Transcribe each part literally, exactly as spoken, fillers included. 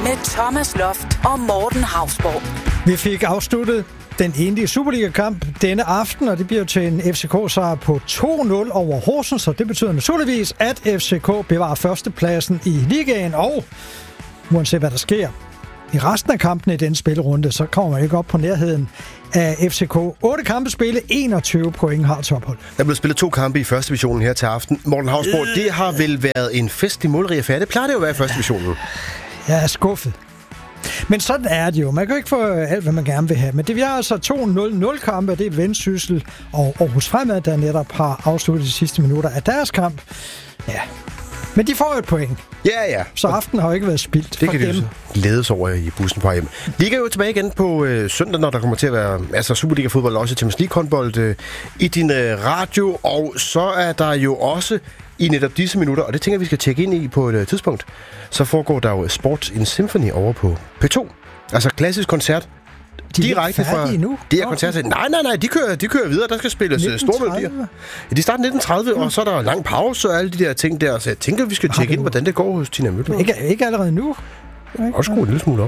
med Thomas Loft og Morten Hausborg. Vi fik afsluttet den enlige Superliga-kamp denne aften, og det bliver til en F C K-sejr på to nul over Horsens, så det betyder naturligvis, at F C K bevarer førstepladsen i ligaen, og uanset hvad der sker i resten af kampene i den spillerunde, så kommer man ikke op på nærheden af F C K. otte kampe spille, enogtyve point har tophold. Der blev spillet to kampe i første divisionen her til aften. Morten Hausborg, det har vel været en festlig målrig affære. Det plejer det jo at være i første divisionen. Jeg er skuffet. Men sådan er det jo. Man kan jo ikke få alt, hvad man gerne vil have. Men det er altså to nul nul kampe. Det er Vendsyssel og Aarhus Fremad, der netop har afsluttet de sidste minutter af deres kamp. Ja. Men de får jo et point. Ja, ja. Så aftenen har jo ikke været spildt. Det kan de jo glædes over i bussen på hjem. Liga jo tilbage igen på øh, søndag, når der kommer til at være altså Superliga-fodbold og også Champions League-håndbold øh, i din øh, radio. Og så er der jo også i netop disse minutter, og det tænker vi skal tjekke ind i på et øh, tidspunkt, så foregår der jo Sports in Symphony over på P to. Altså klassisk koncert. De er direkte fra nu? Det er koncert. Nej, nej, nej, de kører, de kører videre. Der skal spilles store melodier. Ja, de starter nitten tredive, mm. og så er der lang pause og alle de der ting der. Så jeg tænker, vi skal tjekke ind, hvordan det går hos Tina Møller. Ikke, ikke allerede nu. Og skru en lille smule op.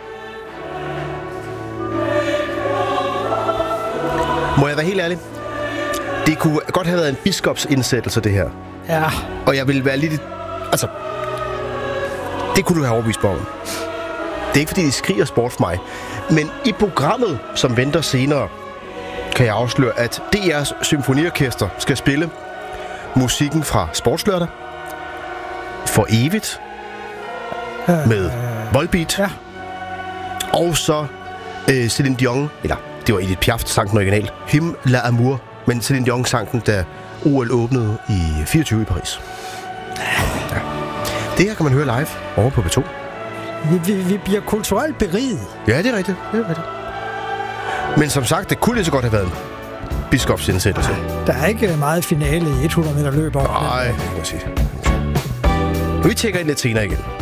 Må jeg være helt ærlig? Det kunne godt have været en biskopsindsættelse, det her. Ja. Og jeg vil være lidt... Altså... Det kunne du have overbevist på om. Det er ikke, fordi de skriger sport for mig. Men i programmet, som venter senere, kan jeg afsløre, at D R's symfoniorkester skal spille musikken fra Sportslørdag for evigt øh, med Volbeat. Ja. Og så øh, Céline Dion, eller det var Edith Piaf, sang den original, Hymne l'amour, men Céline Dion sang den, da O L åbnede i fireogtyve i Paris. Ja. Det her kan man høre live over på P to. Vi, vi, vi bliver kulturelt beriget. Ja, det er rigtigt. Det er rigtigt. Men som sagt, det kunne lige så godt have været en biskopsindsættelse. Der er ikke meget finale i hundrede meter løb over. Nej, det kan man sige. Vi tjekker ind lidt senere igen.